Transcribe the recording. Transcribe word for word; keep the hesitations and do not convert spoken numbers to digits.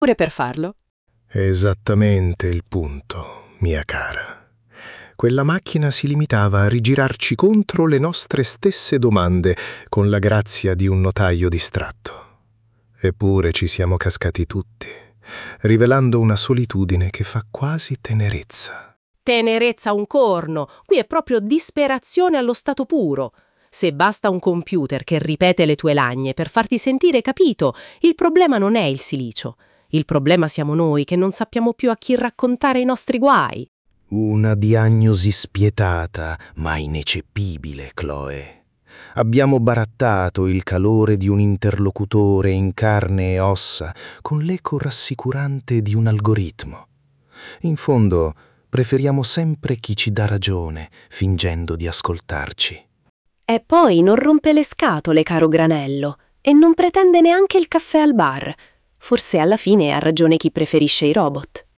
Pure per farlo. Esattamente il punto, mia cara. Quella macchina si limitava a rigirarci contro le nostre stesse domande con la grazia di un notaio distratto. Eppure ci siamo cascati tutti, rivelando una solitudine che fa quasi tenerezza. Tenerezza un corno, qui è proprio disperazione allo stato puro. Se basta un computer che ripete le tue lagne per farti sentire capito, il problema non è il silicio. Il problema siamo noi che non sappiamo più a chi raccontare i nostri guai. Una diagnosi spietata, ma ineccepibile, Chloe. Abbiamo barattato il calore di un interlocutore in carne e ossa con l'eco rassicurante di un algoritmo. In fondo, preferiamo sempre chi ci dà ragione, fingendo di ascoltarci. E poi non rompe le scatole, caro Granello, e non pretende neanche il caffè al bar. Forse alla fine ha ragione chi preferisce i robot.